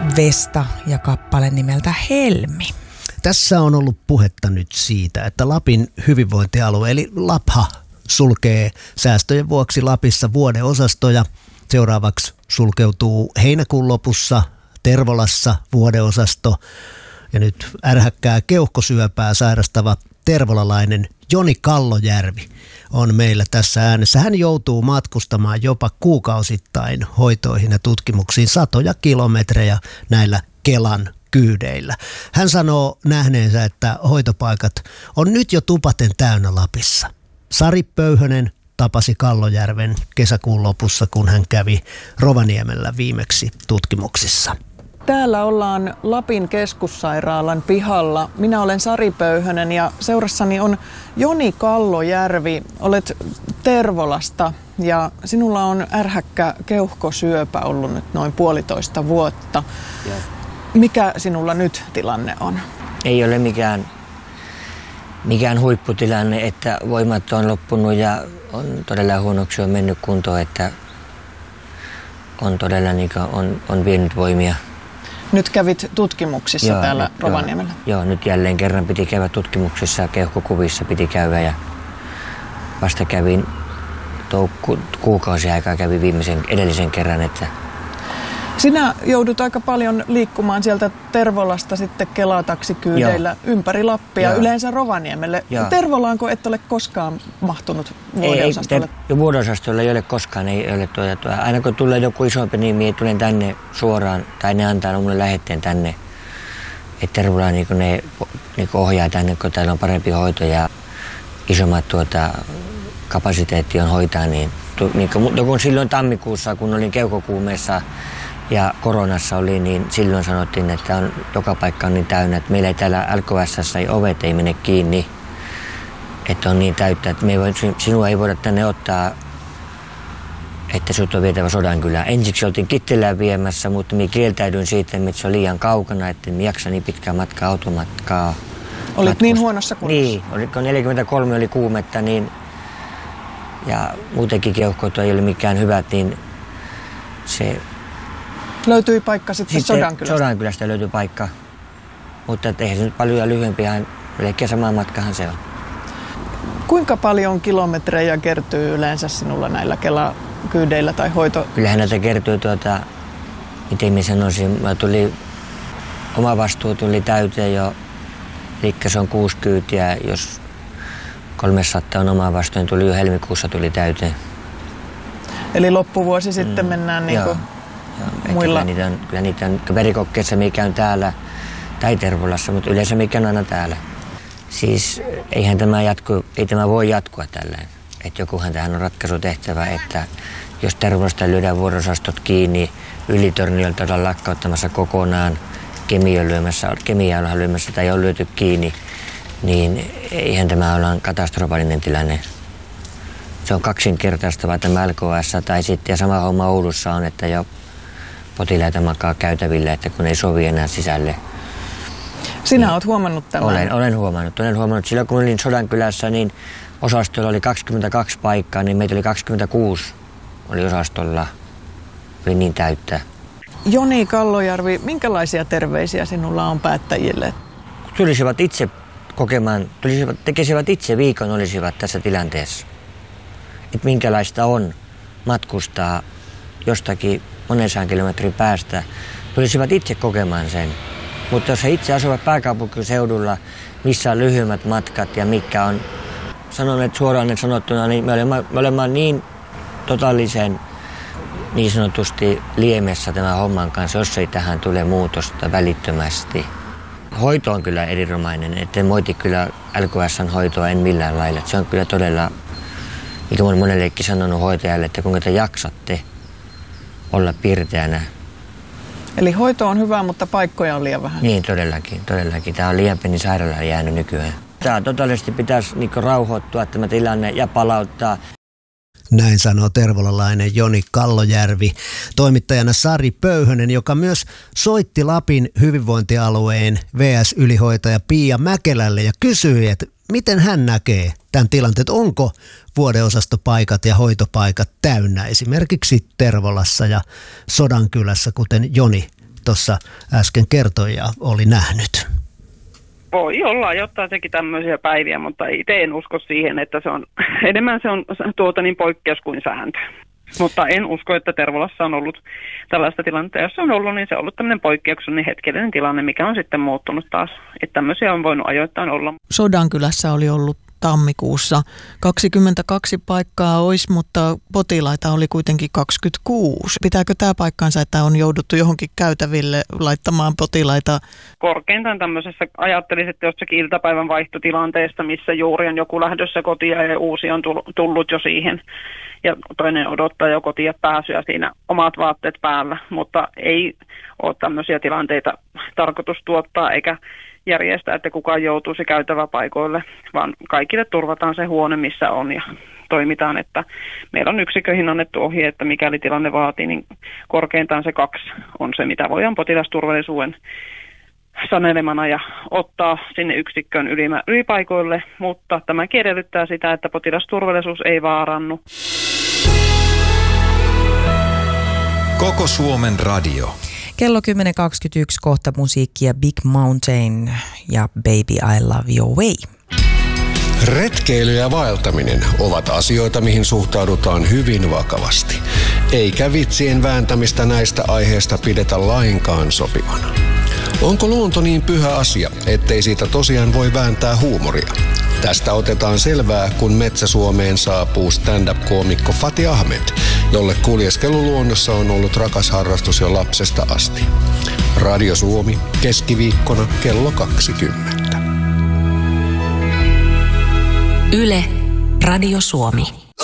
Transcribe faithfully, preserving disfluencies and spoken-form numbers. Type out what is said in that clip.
Vesta ja kappale nimeltä Helmi. Tässä on ollut puhetta nyt siitä, että Lapin hyvinvointialue eli LAPHA sulkee säästöjen vuoksi Lapissa vuodeosastoja. Seuraavaksi sulkeutuu heinäkuun lopussa Tervolassa vuodeosasto ja nyt ärhäkkää keuhkosyöpää sairastava tervolalainen Joni Kallojärvi on meillä tässä äänessä. Hän joutuu matkustamaan jopa kuukausittain hoitoihin ja tutkimuksiin satoja kilometrejä näillä Kelan kyydeillä. Hän sanoo nähneensä, että hoitopaikat on nyt jo tupaten täynnä Lapissa. Sari Pöyhönen tapasi Kallojärven kesäkuun lopussa, kun hän kävi Rovaniemellä viimeksi tutkimuksissa. Täällä ollaan Lapin keskussairaalan pihalla. Minä olen Sari Pöyhönen ja seurassani on Joni Kallojärvi. Olet Tervolasta ja sinulla on ärhäkkä keuhkosyöpä ollut nyt noin puolitoista vuotta. Ja. Mikä sinulla nyt tilanne on? Ei ole mikään, mikään huipputilanne, että voimat on loppunut ja on todella huonoksi on mennyt kuntoon, että on todella niin kuin, on, on vienyt voimia. Nyt kävit tutkimuksissa joo, täällä nyt, Rovaniemellä? Joo, joo, nyt jälleen kerran piti käydä tutkimuksissa, keuhkokuvissa piti käydä ja vasta kävin toukku, kuukausi aikaa kävin viimeisen edellisen kerran. Että sinä joudut aika paljon liikkumaan sieltä Tervolasta sitten Kela-taksikyydeillä joo. ympäri Lappia, joo. yleensä Rovaniemelle. Joo. Tervolaanko et ole koskaan mahtunut vuodeosastolle? Ei, ei, vuodeosastolle ei ole koskaan. Ei ole tuota, tuota. Aina kun tulee joku isompi nimi, tulen tänne suoraan, tai ne antaa minulle lähetteen tänne. Että Tervola niin ne niin ohjaa tänne, kun täällä on parempi hoito ja isommat tuota, kapasiteetti on hoitaa. Niin, niin kun, kun silloin tammikuussa, kun olin keuhkokuumeessa, ja koronassa oli, niin silloin sanottiin, että on, joka paikka on niin täynnä, että meillä ei täällä L K S:ssä ei ovet ei mene kiinni, että on niin täyttä, että me ei voi, sinua ei voida tänne ottaa, että sinut on vietävä Sodankylään. Ensiksi oltiin Kittilään viemässä, mutta minä kieltäydyin siitä, että se on liian kaukana, että en jaksa niin pitkää matkaa, automatkaa. Olit matkusta. Niin huonossa kunnossa? Niin, kun neljäkymmentäkolme oli kuumetta, niin, ja muutenkin keuhkot ei ole mikään hyvät, niin se löytyi paikka sitten, sitten Sodankylästä? Sodankylästä löytyi paikka, mutta eihän se nyt paljon lyhyempi, melkein sama matkahan se on. Kuinka paljon kilometrejä kertyy yleensä sinulla näillä Kela-kyydeillä tai hoito? Kyllähän näitä kertyy, tuota, miten minä sanoisin, mä tuli, oma vastuu tuli täyteen jo, eli se on kuusi kyytiä, jos kolmesataa on oma vastuu, niin tuli jo helmikuussa tuli täyteen. Eli loppuvuosi sitten mm, mennään niin kuin muilla? Kyllä niitä on, kyllä niitä on verikokkeessa, mikä on täällä tai Tervolassa, mutta yleensä mikä on aina täällä. Siis eihän tämä jatku, ei tämä voi jatkua tällään. Että jokuhan tähän on ratkaisu tehtävä, että jos Tervolasta lyödään vuorosastot kiinni, Ylitorniolta ollaan lakkauttamassa kokonaan, Kemiä lyömässä, Kemiä ollaan lyömässä tai on lyöty kiinni, niin eihän tämä ole katastrofaalinen tilanne. Se on kaksinkertaistava tämä L K S tai sitten ja sama homma Oulussa on, että jo potilaita makaa käytävillä, että kun ei sovi enää sisälle. Sinä niin olet huomannut tämän? Olen, olen huomannut. Olen huomannut. Silloin kun olin Sodankylässä, niin osastolla oli kaksikymmentäkaksi paikkaa, niin meitä oli kaksikymmentäkuusi oli osastolla. Oli niin täyttä. Joni Kallojärvi, minkälaisia terveisiä sinulla on päättäjille? Tulisivat itse kokemaan, tulisivat, tekisivät itse viikon olisivat tässä tilanteessa. Että minkälaista on matkustaa jostakin monen sään kilometrin päästä, tulisivat itse kokemaan sen. Mutta jos he itse asuvat pääkaupunkiseudulla, missä on lyhyemmät matkat ja mikä on, sanon että suoraan sanottuna, niin me olemme, me olemme niin totaalisen niin sanotusti liemessä tämän homman kanssa, jos ei tähän tule muutosta välittömästi. Hoito on kyllä eriromainen, etten moiti kyllä L K S:n hoitoa en millään lailla. Se on kyllä todella, mikä olen monellekin sanonut hoitajalle, että kuinka te jaksatte olla pirteänä. Eli hoito on hyvä, mutta paikkoja on liian vähän. Niin, todellakin. todellakin. Tämä on liian pieni sairaala jäänyt nykyään. Tämä totaalisesti pitäisi niin rauhoittua tämä tilanne ja palauttaa. Näin sanoo tervolalainen Joni Kallojärvi. Toimittajana Sari Pöyhönen, joka myös soitti Lapin hyvinvointialueen V S-ylihoitaja Pia Mäkelälle ja kysyi, että miten hän näkee tämän tilanteen, että onko vuodeosastopaikat ja hoitopaikat täynnä esimerkiksi Tervolassa ja Sodankylässä, kuten Joni tuossa äsken kertoi ja oli nähnyt. Voi olla, jotta sekin tämmöisiä päiviä, mutta itse en usko siihen, että se on, enemmän se on tuota niin poikkeus kuin sääntö. Mutta en usko, että Tervolassa on ollut tällaista tilannetta. Jos se on ollut, niin se on ollut tämmöinen poikkeuksellinen hetkellinen tilanne, mikä on sitten muuttunut taas. Että tämmöisiä on voinut ajoittain olla. Sodankylässä oli ollut tammikuussa kaksikymmentäkaksi paikkaa olisi, mutta potilaita oli kuitenkin kaksikymmentäkuusi. Pitääkö tämä paikkaansa, että on jouduttu johonkin käytäville laittamaan potilaita? Korkeintaan tämmöisessä ajattelisin, että jossakin iltapäivän vaihtotilanteesta, missä juuri on joku lähdössä kotia ja uusi on tullut jo siihen. Ja toinen odottaa jo kotiin pääsyä siinä omat vaatteet päällä, mutta ei ole tämmöisiä tilanteita tarkoitus tuottaa eikä järjestää, että kukaan joutuisi käytäväpaikoille, vaan kaikille turvataan se huone, missä on ja toimitaan, että meillä on yksiköihin annettu ohje, että mikäli tilanne vaatii, niin korkeintaan se kaksi on se, mitä voidaan potilasturvallisuuden sanelemana ja ottaa sinne yksikköön ylipaikoille, mutta tämäkin edellyttää sitä, että potilasturvallisuus ei vaarannu. Koko Suomen radio. Kello kymmenen kaksikymmentäyksi kohta musiikkia Big Mountain ja Baby I Love Your Way. Retkeily ja vaeltaminen ovat asioita, mihin suhtaudutaan hyvin vakavasti. Eikä vitsien vääntämistä näistä aiheista pidetä lainkaan sopivana. Onko luonto niin pyhä asia, ettei siitä tosiaan voi vääntää huumoria? Tästä otetaan selvää, kun Metsä-Suomeen saapuu stand-up-koomikko Fatih Ahmed, jolle kuljeskelu luonnossa on ollut rakas harrastus jo lapsesta asti. Radio Suomi, keskiviikkona kello kaksikymmentä. Yle, Radio Suomi.